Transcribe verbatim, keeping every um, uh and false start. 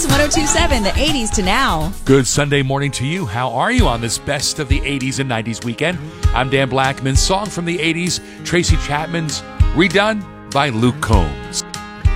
one oh two point seven, the eighties to now. Good Sunday morning to you. How are you on this best of the eighties and nineties weekend? I'm Dan Blackman. Song from the eighties, Tracy Chapman's, redone by Luke Combs.